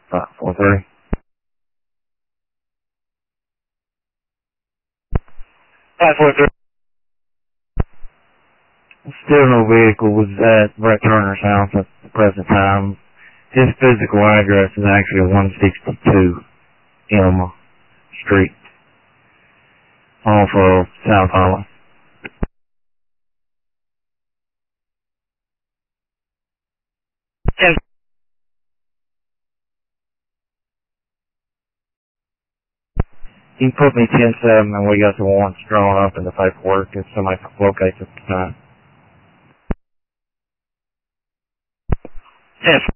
543. Still no vehicle was at Brett Turner's house at the present time. His physical address is actually 162 Elma Street off of South Holland. He put me 10-7 and we got the warrants drawn up in the paperwork if somebody locates at the time. Yes.